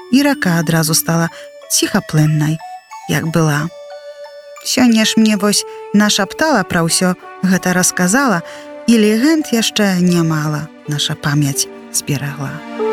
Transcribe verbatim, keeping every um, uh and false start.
і рака адразу стала ціхаплыннай, як была. Сёння ж мне вось нашаптала пра ўсё гэта расказала, і легенд яшчэ нямала наша памяць зберагла.